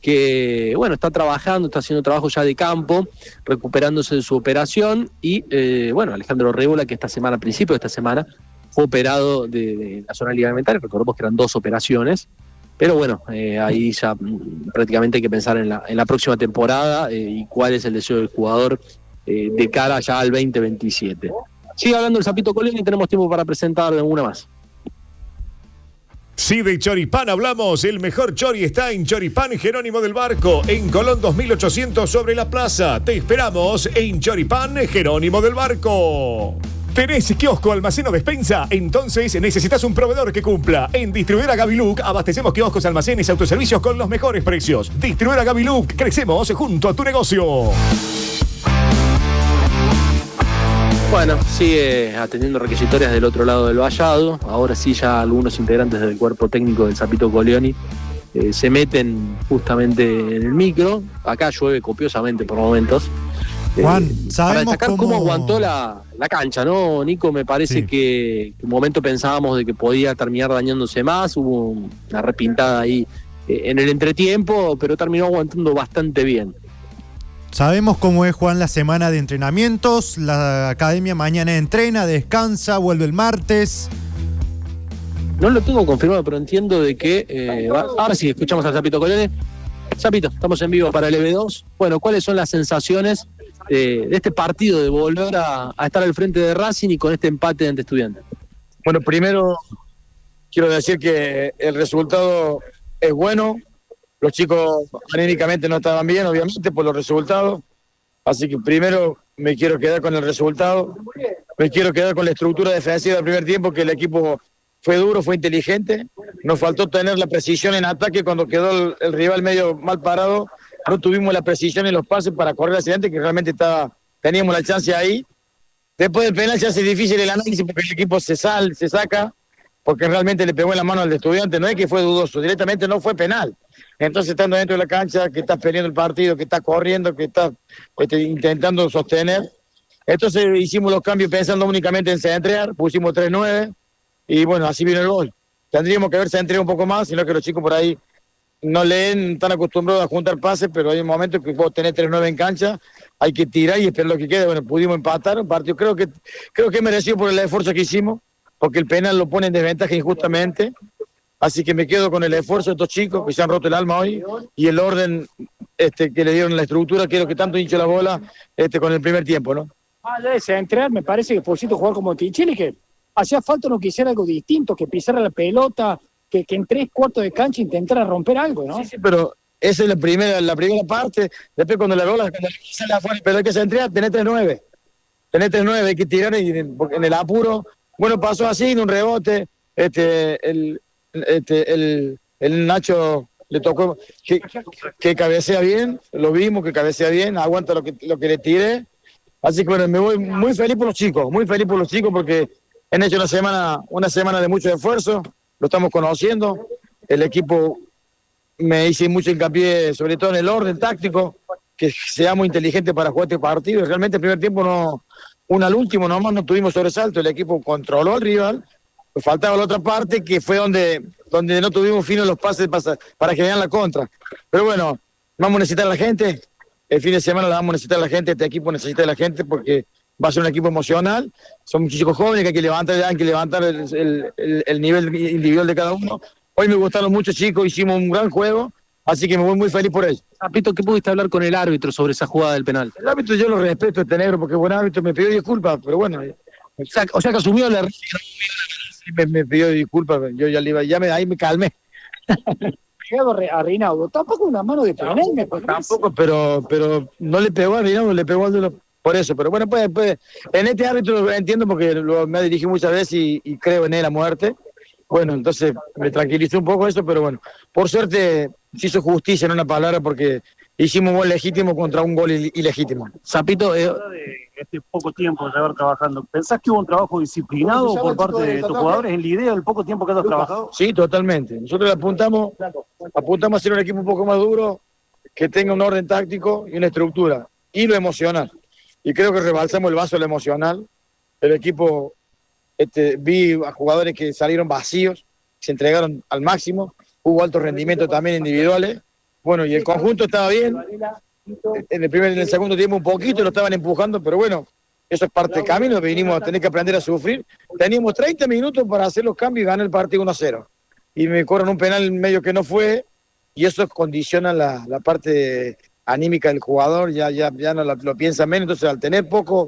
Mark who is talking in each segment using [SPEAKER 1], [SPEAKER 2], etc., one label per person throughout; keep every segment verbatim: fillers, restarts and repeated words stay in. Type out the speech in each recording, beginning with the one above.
[SPEAKER 1] que, bueno, está trabajando, está haciendo trabajo ya de campo, recuperándose de su operación, y, eh, bueno, Alejandro Rébola, que esta semana, a principio de esta semana, fue operado de, de la zona ligamentaria. Recordemos que eran dos operaciones, pero bueno, eh, ahí ya mm, prácticamente hay que pensar en la, en la próxima temporada eh, y cuál es el deseo del jugador eh, de cara ya al veinte veintisiete. Sigue hablando el Sapito Colón y tenemos tiempo para presentar una más.
[SPEAKER 2] Sí, de Choripán hablamos. El mejor chori está en Choripán Jerónimo del Barco, en Colón dos mil ochocientos sobre la plaza. Te esperamos en Choripán Jerónimo del Barco. ¿Tenés kiosco, almacén o despensa? Entonces necesitas un proveedor que cumpla. En Distribuidora Gaviluc abastecemos kioscos, almacenes y autoservicios con los mejores precios. Distribuidora Gaviluc, crecemos junto a tu negocio.
[SPEAKER 1] Bueno, sigue atendiendo requisitorias del otro lado del vallado. Ahora sí, ya algunos integrantes del cuerpo técnico del Sapito Colioni eh, se meten justamente en el micro. Acá llueve copiosamente por momentos.
[SPEAKER 3] Juan,
[SPEAKER 1] eh,
[SPEAKER 3] sabemos
[SPEAKER 1] para destacar cómo,
[SPEAKER 3] cómo
[SPEAKER 1] aguantó la, la cancha, ¿no, Nico? Me parece
[SPEAKER 3] Sí.
[SPEAKER 1] que, que un momento pensábamos de que podía terminar dañándose más. Hubo una repintada ahí eh, en el entretiempo, pero terminó aguantando bastante bien.
[SPEAKER 3] Sabemos cómo es, Juan, la semana de entrenamientos. La academia mañana entrena, descansa, vuelve el martes.
[SPEAKER 1] No lo tengo confirmado, pero entiendo de que... Eh, va, ahora sí, escuchamos al Sapito Colioni. Sapito, estamos en vivo para el E V dos. Bueno, ¿cuáles son las sensaciones eh, de este partido, de volver a, a estar al frente de Racing y con este empate ante Estudiantes?
[SPEAKER 4] Bueno, primero quiero decir que el resultado es bueno. Los chicos anímicamente no estaban bien, obviamente, por los resultados. Así que primero me quiero quedar con el resultado. Me quiero quedar con la estructura defensiva del primer tiempo, que el equipo fue duro, fue inteligente. Nos faltó tener la precisión en ataque cuando quedó el, el rival medio mal parado. No tuvimos la precisión en los pases para correr hacia adelante, que realmente estaba, teníamos la chance ahí. Después del penal se hace difícil el análisis porque el equipo se sal, se saca, porque realmente le pegó en la mano al de Estudiante. No es que fue dudoso, directamente no fue penal. Entonces, estando dentro de la cancha, que estás perdiendo el partido, que estás corriendo, que estás este, intentando sostener. Entonces hicimos los cambios pensando únicamente en centrear, pusimos tres nueve y bueno, así vino el gol. Tendríamos que haber centreado un poco más, sino que los chicos por ahí no leen, están acostumbrados a juntar pases, pero hay un momento que vos tenés tres nueve en cancha, hay que tirar y esperar lo que quede. Bueno, pudimos empatar un partido, creo que creo que mereció por el esfuerzo que hicimos, porque el penal lo pone en desventaja injustamente. Así que me quedo con el esfuerzo de estos chicos que se han roto el alma hoy y el orden este, que le dieron la estructura, que es lo que tanto hinchó la bola este, con el primer tiempo, ¿no?
[SPEAKER 5] Allá de centrar, me parece que Pusito jugar como Ticheli, que hacía falta no quisiera algo distinto, que pisara la pelota, que, que en tres cuartos de cancha intentara romper algo, ¿no?
[SPEAKER 4] Sí, sí, pero esa es la primera, la primera parte. Después cuando la bola, cuando sale afuera, pero hay que centrar, tenés tres nueve. Tenés tres nueve, hay que tirar y en el apuro. Bueno, pasó así, en un rebote, este, el... Este, el, el Nacho le tocó que, que cabecea bien, lo vimos que cabecea bien, aguanta lo que, lo que le tire. Así que bueno, me voy muy feliz por los chicos, muy feliz por los chicos porque han hecho una semana, una semana de mucho esfuerzo, lo estamos conociendo. El equipo me hice mucho hincapié, sobre todo en el orden táctico, que sea muy inteligente para jugar este partido. Y realmente el primer tiempo no, uno al último nomás no tuvimos sobresalto, el equipo controló al rival. Faltaba la otra parte que fue donde, donde no tuvimos fino los pases para, para generar la contra. Pero bueno, vamos a necesitar a la gente. El fin de semana la vamos a necesitar a la gente. Este equipo necesita a la gente porque va a ser un equipo emocional. Son muchos chicos jóvenes que hay que levantar, hay que levantar el, el, el, el nivel individual de cada uno. Hoy me gustaron mucho, chicos. Hicimos un gran juego. Así que me voy muy feliz por ello.
[SPEAKER 1] Sapito, ¿qué pudiste hablar con el árbitro sobre esa jugada del penal?
[SPEAKER 4] El árbitro yo lo respeto, este negro, porque buen árbitro, me pidió disculpas, pero bueno.
[SPEAKER 1] O sea, o sea que asumió la...
[SPEAKER 4] Me, me pidió disculpas, yo ya le iba, ya me, ahí me calmé.
[SPEAKER 5] Pegado a Reinaldo, tampoco una mano de penal, me parece.
[SPEAKER 4] Tampoco, pero, pero no le pegó a Reinaldo, le pegó al de los, por eso. Pero bueno, pues, pues en este árbitro lo entiendo porque lo, me ha dirigido muchas veces y, y creo en él a muerte. Bueno, entonces me tranquilizó un poco eso, pero bueno, por suerte se hizo justicia en una palabra porque hicimos un gol legítimo contra un gol ilegítimo.
[SPEAKER 1] Sapito, eh,
[SPEAKER 6] este poco tiempo de haber trabajando, ¿pensás que hubo un trabajo disciplinado por parte de tus jugadores en la idea del poco tiempo que has trabajado?
[SPEAKER 4] Sí, totalmente. Nosotros apuntamos, apuntamos a ser un equipo un poco más duro, que tenga un orden táctico y una estructura, y lo emocional. Y creo que rebalsamos el vaso de lo emocional. El equipo, este, vi a jugadores que salieron vacíos, se entregaron al máximo, hubo altos rendimientos también individuales, Bueno, y el conjunto estaba bien. En el primer, en el segundo tiempo un poquito, lo estaban empujando, pero bueno, eso es parte del camino, vinimos a tener que aprender a sufrir. Teníamos treinta minutos para hacer los cambios y ganar el partido uno a cero. Y me cobran un penal en medio que no fue, y eso condiciona la, la parte anímica del jugador, ya, ya, ya no lo, lo piensa menos. Entonces, al tener poco,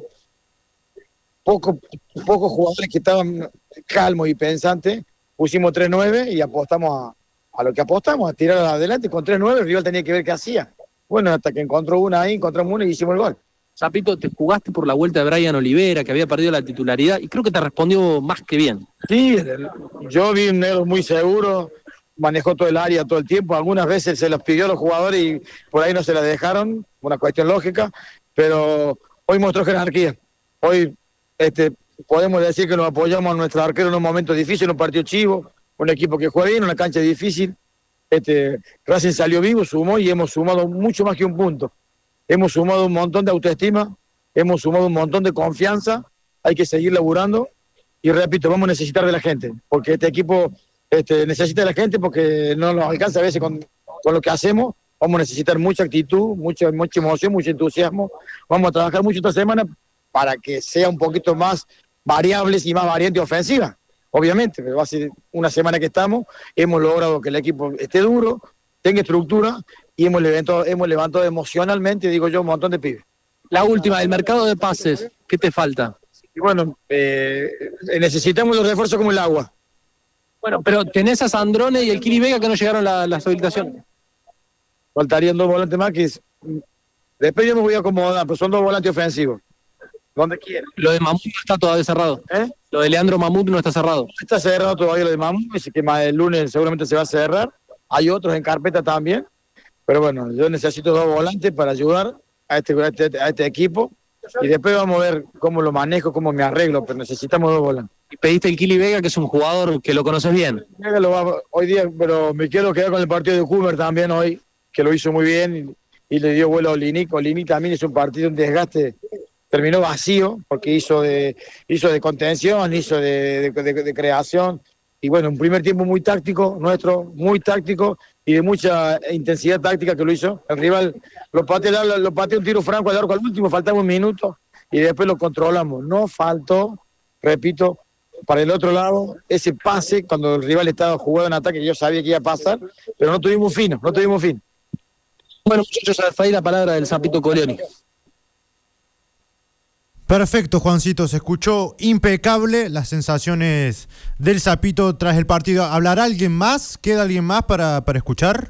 [SPEAKER 4] poco, pocos jugadores que estaban calmos y pensantes, pusimos tres nueve y apostamos a, a lo que apostamos, a tirar adelante. Con tres nueve el rival tenía que ver qué hacía. Bueno, hasta que encontró una ahí, encontramos una y hicimos el gol.
[SPEAKER 1] Zapito, te jugaste por la vuelta de Brian Olivera, que había perdido la titularidad, y creo que te respondió más que bien.
[SPEAKER 4] Sí, yo vi un negro muy seguro, manejó todo el área todo el tiempo. Algunas veces se los pidió a los jugadores y por ahí no se la dejaron, una cuestión lógica, pero hoy mostró jerarquía. Hoy este, podemos decir que nos apoyamos a nuestro arquero en un momento difícil, en un partido chivo, un equipo que juega bien, una cancha difícil. Este, Racing salió vivo, sumó y hemos sumado mucho más que un punto. Hemos sumado un montón de autoestima, hemos sumado un montón de confianza, hay que seguir laburando y repito, vamos a necesitar de la gente, porque este equipo este, necesita de la gente porque no nos alcanza a veces con, con lo que hacemos, vamos a necesitar mucha actitud, mucha, mucha emoción, mucho entusiasmo, vamos a trabajar mucho esta semana para que sea un poquito más variables y más variante ofensiva, obviamente, pero va a ser una semana que estamos, hemos logrado que el equipo esté duro, tenga estructura, y hemos levantado, hemos levantado emocionalmente, digo yo, un montón de pibes.
[SPEAKER 1] La última, el mercado de pases, ¿qué te falta?
[SPEAKER 4] Y bueno, eh, necesitamos los refuerzos como el agua.
[SPEAKER 1] Bueno, pero tenés a Sandrone y el Kiri Vega que no llegaron la, las habilitaciones.
[SPEAKER 4] Faltarían dos volantes más que es, después yo me voy a acomodar, pero son dos volantes ofensivos. Donde quieran.
[SPEAKER 1] Lo de Mamut no está todavía cerrado.
[SPEAKER 4] ¿Eh?
[SPEAKER 1] Lo de Leandro Mamut no está cerrado.
[SPEAKER 4] Está cerrado todavía lo de Mamut, así que más el lunes seguramente se va a cerrar. Hay otros en carpeta también. Pero bueno, yo necesito dos volantes para ayudar a este, a este, a este equipo y después vamos a ver cómo lo manejo, cómo me arreglo, pero necesitamos dos volantes.
[SPEAKER 1] Y pediste el Kili Vega, que es un jugador que lo conoces bien.
[SPEAKER 4] Vega lo va, hoy día, pero me quiero quedar con el partido de Coomer también hoy, que lo hizo muy bien y, y le dio vuelo a Olinic. Olinic también hizo un partido, un desgaste, terminó vacío porque hizo de, hizo de contención, hizo de, de, de, de creación. Y bueno, un primer tiempo muy táctico, nuestro, muy táctico y de mucha intensidad táctica que lo hizo. El rival lo pateó, lo pateó un tiro franco al arco al último, faltaba un minuto y después lo controlamos. No faltó, repito, para el otro lado, ese pase cuando el rival estaba jugando en ataque, que yo sabía que iba a pasar, pero no tuvimos fino, no tuvimos fin.
[SPEAKER 1] Bueno, muchachos, ahí la palabra del Zapito Colioni.
[SPEAKER 3] Perfecto, Juancito, se escuchó impecable las sensaciones del Zapito tras el partido. ¿Hablará alguien más? ¿Queda alguien más para, para escuchar?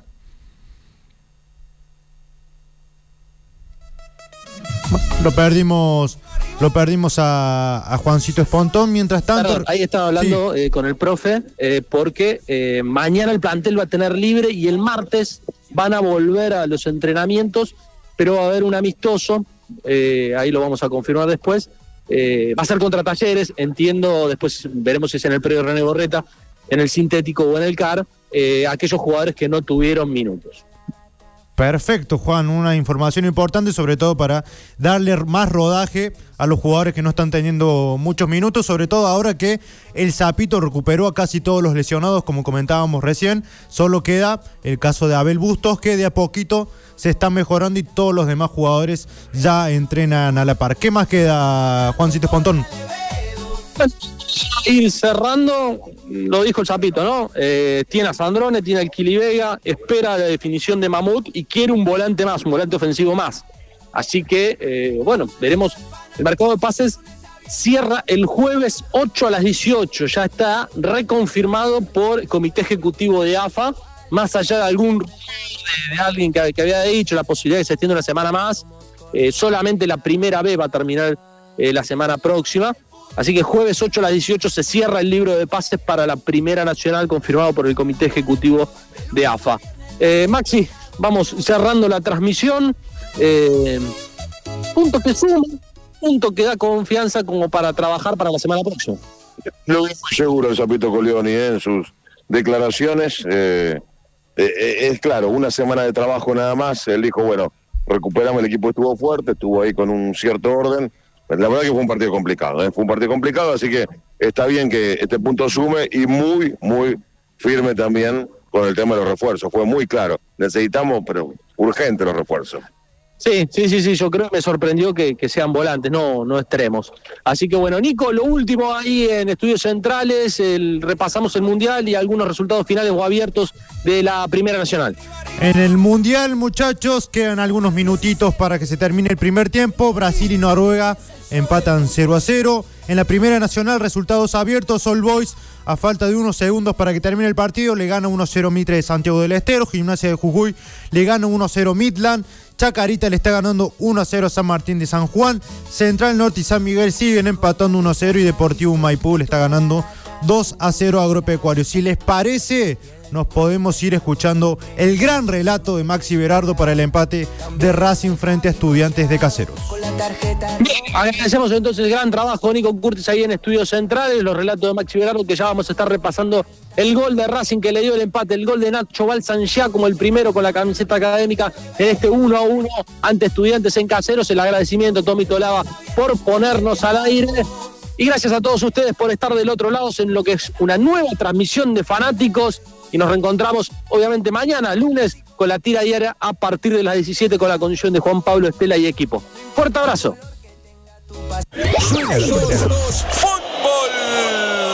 [SPEAKER 3] Lo perdimos, lo perdimos a, a Juancito Espontón. Mientras tanto,
[SPEAKER 1] Perdón, ahí estaba hablando sí. eh, con el profe, eh, porque eh, mañana el plantel va a tener libre y el martes van a volver a los entrenamientos, pero va a haber un amistoso. Eh, ahí lo vamos a confirmar después. Eh, va a ser contra Talleres, entiendo, después veremos si es en el predio René Borreta, en el sintético o en el C A R, eh, aquellos jugadores que no tuvieron minutos.
[SPEAKER 3] Perfecto, Juan, una información importante, sobre todo para darle más rodaje a los jugadores que no están teniendo muchos minutos, sobre todo ahora que el Zapito recuperó a casi todos los lesionados, como comentábamos recién. Solo queda el caso de Abel Bustos, que de a poquito se está mejorando y todos los demás jugadores ya entrenan a la par. ¿Qué más queda, Juancito Espontón?
[SPEAKER 1] Ir cerrando, lo dijo el Zapito, ¿no? Eh, tiene a Sandrone, tiene al Kili Vega, espera la definición de Mamut y quiere un volante más, un volante ofensivo más. Así que, eh, bueno, veremos. El mercado de pases cierra el jueves ocho a las dieciocho. Ya está reconfirmado por el Comité Ejecutivo de A F A, más allá de algún de, de alguien que, que había dicho la posibilidad de que se extienda una semana más. Eh, solamente la primera B va a terminar eh, la semana próxima. Así que jueves ocho a las dieciocho se cierra el libro de pases para la Primera Nacional, confirmado por el Comité Ejecutivo de A F A. Eh, Maxi, vamos cerrando la transmisión. Eh, punto que suma, punto que da confianza como para trabajar para la semana próxima.
[SPEAKER 7] Lo vi muy seguro el Zapito Colioni ¿eh? en sus declaraciones. Eh, eh, es claro, una semana de trabajo nada más. Él dijo, bueno, recuperamos, el equipo estuvo fuerte, estuvo ahí con un cierto orden. La verdad que fue un partido complicado, ¿eh? fue un partido complicado, así que está bien que este punto sume y muy, muy firme también con el tema de los refuerzos. Fue muy claro. Necesitamos, pero urgente los refuerzos.
[SPEAKER 1] Sí, sí, sí, sí, yo creo que me sorprendió que, que sean volantes, no, no extremos. Así que bueno, Nico, lo último ahí en Estudios Centrales, el, repasamos el Mundial y algunos resultados finales o abiertos de la Primera Nacional.
[SPEAKER 3] En el Mundial, muchachos, quedan algunos minutitos para que se termine el primer tiempo. Brasil y Noruega empatan cero a cero. En la Primera Nacional, resultados abiertos. All Boys, a falta de unos segundos para que termine el partido, le gana uno a cero Mitre de Santiago del Estero. Gimnasia de Jujuy le gana uno a cero Midland. Chacarita le está ganando uno a cero a San Martín de San Juan. Central Norte y San Miguel siguen empatando uno a cero y Deportivo Maipú le está ganando dos a cero a Agropecuario. Si les parece, nos podemos ir escuchando el gran relato de Maxi Berardo para el empate de Racing frente a Estudiantes de Caseros.
[SPEAKER 1] Bien, agradecemos entonces el gran trabajo de Nico Curtis ahí en Estudios Centrales, los relatos de Maxi Berardo, que ya vamos a estar repasando el gol de Racing que le dio el empate, el gol de Nacho Balsanchá como el primero con la camiseta académica en este uno a uno ante Estudiantes en Caseros. El agradecimiento a Tommy Tolava por ponernos al aire. Y gracias a todos ustedes por estar del otro lado en lo que es una nueva transmisión de Fanáticos. Y nos reencontramos, obviamente, mañana, lunes, con la tira diaria a partir de las diecisiete con la conducción de Juan Pablo Estela y equipo. Fuerte abrazo.
[SPEAKER 2] Suena, suena.